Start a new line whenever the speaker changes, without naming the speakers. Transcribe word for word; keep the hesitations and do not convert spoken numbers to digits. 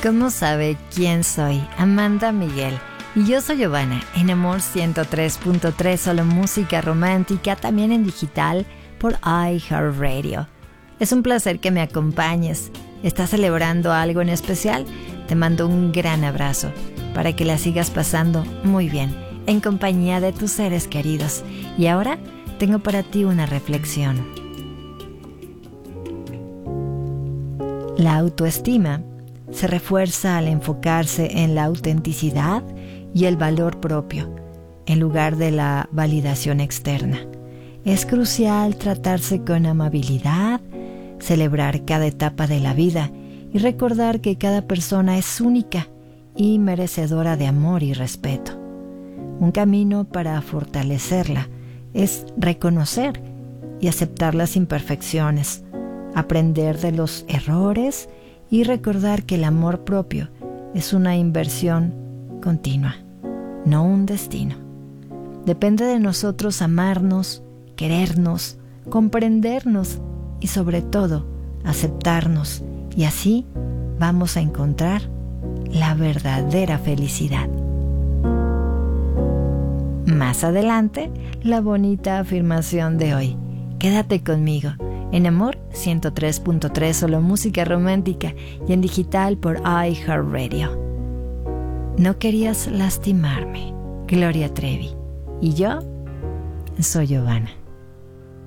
¿Cómo sabe quién soy? Amanda Miguel. Y yo soy Giovanna, en Amor ciento tres punto tres, solo música romántica, también en digital por iHeartRadio. Es un placer que me acompañes. ¿Estás celebrando algo en especial? Te mando un gran abrazo para que la sigas pasando muy bien, en compañía de tus seres queridos. Y ahora tengo para ti una reflexión. La autoestima se refuerza al enfocarse en la autenticidad y el valor propio, en lugar de la validación externa. Es crucial tratarse con amabilidad, celebrar cada etapa de la vida y recordar que cada persona es única y merecedora de amor y respeto. Un camino para fortalecerla es reconocer y aceptar las imperfecciones, aprender de los errores y recordar que el amor propio es una inversión continua, no un destino. Depende de nosotros amarnos, querernos, comprendernos y sobre todo aceptarnos, y así vamos a encontrar la verdadera felicidad. Más adelante, la bonita afirmación de hoy. Quédate conmigo en Amor ciento tres punto tres, solo música romántica, y en digital por iHeartRadio. No querías lastimarme, Gloria Trevi. Y yo soy Giovanna.